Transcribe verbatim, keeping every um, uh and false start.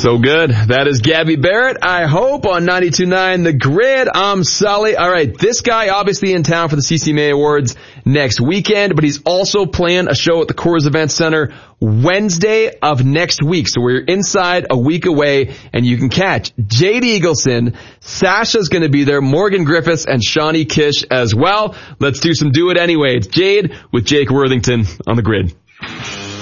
So good. That is Gabby Barrett, I hope, on ninety-two point nine The Grid. I'm Sully. All right, this guy obviously in town for the C C M A Awards next weekend, but he's also playing a show at the Coors Event Center Wednesday of next week. So we're inside a week away, and you can catch Jade Eagleson. Sasha's going to be there, Morgan Griffiths, and Shawnee Kish as well. Let's do some Do It Anyway. It's Jade with Jake Worthington on The Grid.